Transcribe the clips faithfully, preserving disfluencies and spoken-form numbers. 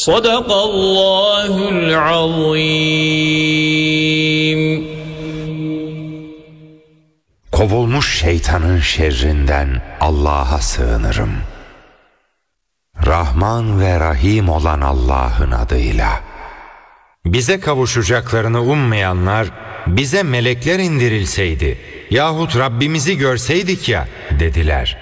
Sadakallahul azim. Kovulmuş şeytanın şerrinden Allah'a sığınırım. Rahman ve Rahim olan Allah'ın adıyla. Bize kavuşacaklarını ummayanlar, bize melekler indirilseydi yahut Rabbimizi görseydik ya dediler.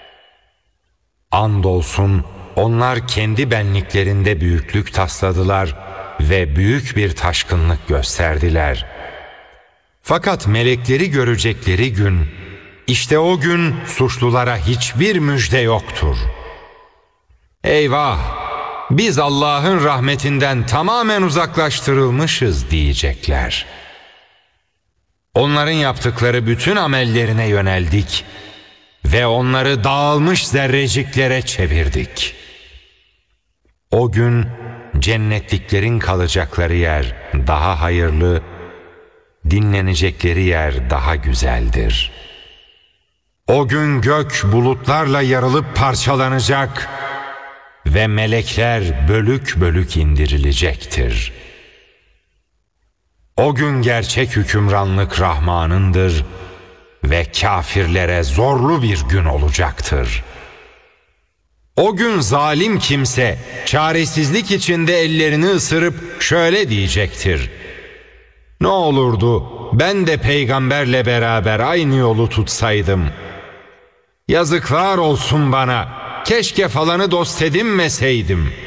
Andolsun onlar kendi benliklerinde büyüklük tasladılar ve büyük bir taşkınlık gösterdiler. Fakat melekleri görecekleri gün, işte o gün suçlulara hiçbir müjde yoktur. Eyvah! Biz Allah'ın rahmetinden tamamen uzaklaştırılmışız diyecekler. Onların yaptıkları bütün amellerine yöneldik ve onları dağılmış zerreciklere çevirdik. O gün cennetliklerin kalacakları yer daha hayırlı, dinlenecekleri yer daha güzeldir. O gün gök bulutlarla yarılıp parçalanacak ve melekler bölük bölük indirilecektir. O gün gerçek hükümranlık Rahman'ındır ve kafirlere zorlu bir gün olacaktır. O gün zalim kimse çaresizlik içinde ellerini ısırıp şöyle diyecektir: ne olurdu ben de peygamberle beraber aynı yolu tutsaydım. Yazıklar olsun bana, keşke falanı dost edinmeseydim.